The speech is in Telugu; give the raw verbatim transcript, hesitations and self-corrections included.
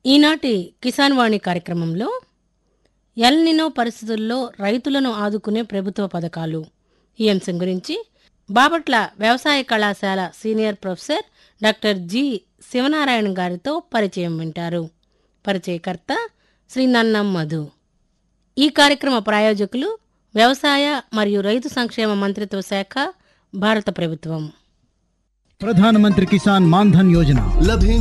ఈనాటి కిసాన్ వాణి కార్యక్రమంలో ఎల్ నినో పరిస్థితుల్లో రైతులను ఆదుకునే ప్రభుత్వ పథకాలు ఈ అంశం గురించి బాపట్ల వ్యవసాయ కళాశాల senior professor doctor G Sivanarayana గారితో పరిచయం వింటారు. పరిచయకర్త శ్రీ నన్నం మధు. ఈ కార్యక్రమ ప్రాయోజకులు వ్యవసాయ మరియు రైతు సంక్షేమ మంత్రిత్వ శాఖ, భారత ప్రభుత్వం. ప్రధానమంత్రి కిసాన్ మాన్ధన్ యోజన లభించు